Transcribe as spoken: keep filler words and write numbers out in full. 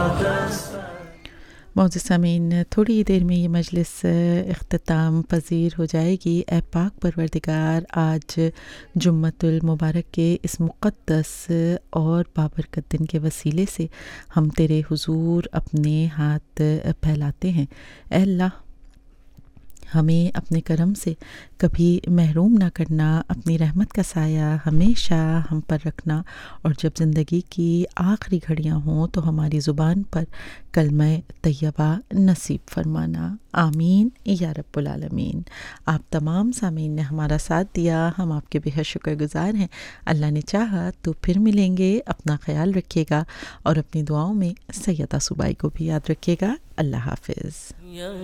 मौजूद सामीन, थोड़ी देर में ये मजलिस इख्तिताम पजीर हो जाएगी। ए पाक परवरदिगार, आज जुम्मतुल मुबारक के इस मुक़द्दस और बाबरकत दिन के वसीले से हम तेरे हुजूर अपने हाथ फैलाते हैं। ए अल्लाह, हमें अपने करम से कभी महरूम ना करना, अपनी रहमत का साया हमेशा हम पर रखना, और जब ज़िंदगी की आखिरी घड़ियां हों तो हमारी ज़ुबान पर कलमा तैयबा नसीब फरमाना। आमीन या रब्बुल आलमीन। आप तमाम सामीन ने हमारा साथ दिया, हम आपके बेहद शुक्रगुज़ार हैं। अल्लाह ने चाहा तो फिर मिलेंगे। अपना ख्याल रखिएगा और अपनी दुआओं में सैयदा सुबाई को भी याद रखिएगा। अल्लाह हाफ़िज़।